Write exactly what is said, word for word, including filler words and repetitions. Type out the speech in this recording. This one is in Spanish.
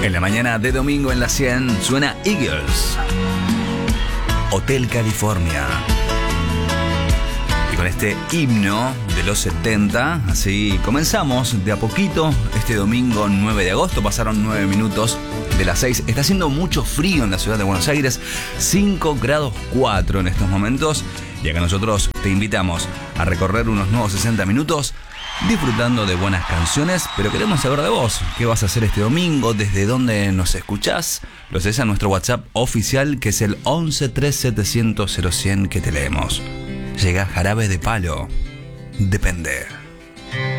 En la mañana de domingo en la cien suena Eagles, Hotel California. Y con este himno de los setenta, así comenzamos de a poquito este domingo nueve de agosto. Pasaron nueve minutos de las seis. Está haciendo mucho frío en la ciudad de Buenos Aires, cinco grados cuatro en estos momentos. Y acá nosotros te invitamos a recorrer unos nuevos sesenta minutos disfrutando de buenas canciones, pero queremos saber de vos. ¿Qué vas a hacer este domingo? ¿Desde dónde nos escuchás? Lo haces a nuestro WhatsApp oficial, que es el once tres setecientos cero cien, que te leemos. Llega Jarabe de Palo. Depende.